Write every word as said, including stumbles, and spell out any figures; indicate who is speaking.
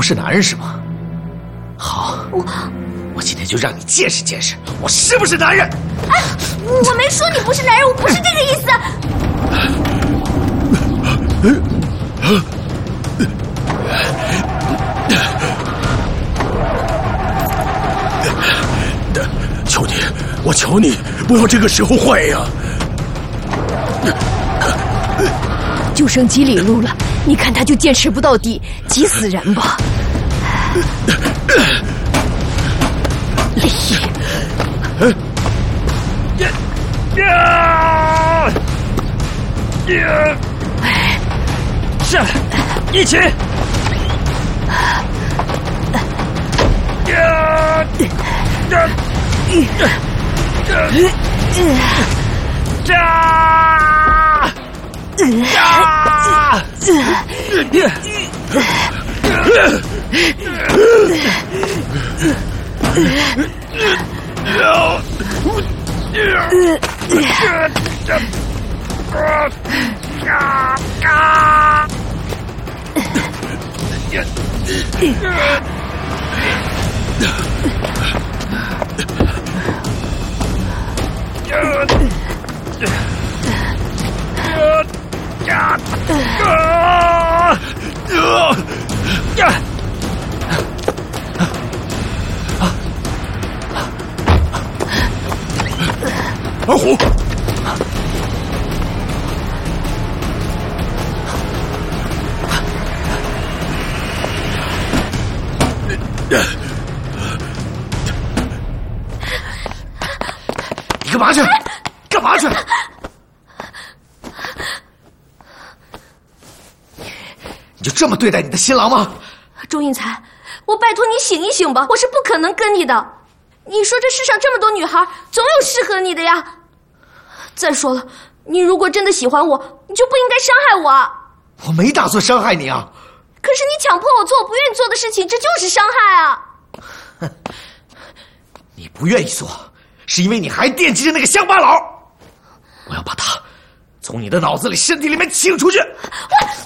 Speaker 1: 是男人是吗？好，我我今天就让你见识见识我是不是男人。
Speaker 2: 哎，我没说你不是男人，我不是这个意思。
Speaker 3: 求你，我求你，不要这个时候坏呀！
Speaker 4: 就剩几里路了，你看他就坚持不到底，急死人吧！李，
Speaker 5: 呀呀呀！是，一起！呀呀呀！呀！
Speaker 3: 二虎，
Speaker 1: 你干嘛去？干嘛去？你就这么对待你的新郎吗？
Speaker 2: 钟应才，我拜托你醒一醒吧，我是不可能跟你的。你说这世上这么多女孩，总有适合你的呀。再说了，你如果真的喜欢我，你就不应该伤害我啊。
Speaker 1: 我没打算伤害你啊。
Speaker 2: 可是你强迫我做我不愿意做的事情，这就是伤害啊。
Speaker 1: 哼，你不愿意做，是因为你还惦记着那个乡巴佬。我要把他从你的脑子里、身体里面请出去。
Speaker 2: 我。